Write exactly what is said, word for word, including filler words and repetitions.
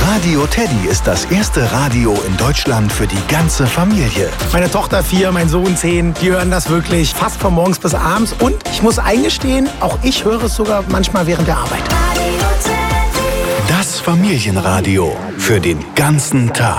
Radio Teddy ist das erste Radio in Deutschland für die ganze Familie. Meine Tochter vier, mein Sohn zehn, die hören das wirklich fast von morgens bis abends. Und ich muss eingestehen, auch ich höre es sogar manchmal während der Arbeit. Das Familienradio für den ganzen Tag.